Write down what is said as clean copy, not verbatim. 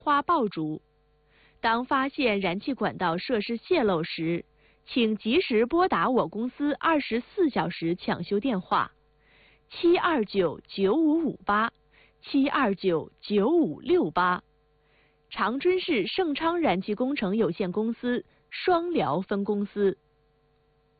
花爆竹。当发现燃气管道设施泄漏时，请及时拨打我公司24小时抢修电话7299558，7299568，长春市盛昌燃气工程有限公司双辽分公司。